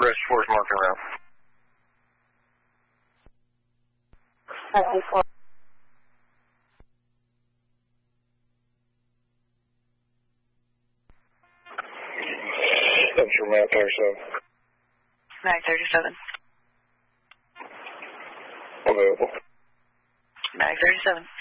Rest force marking around. 74. Central Mag 37. Mag 37. Available. Mag 37.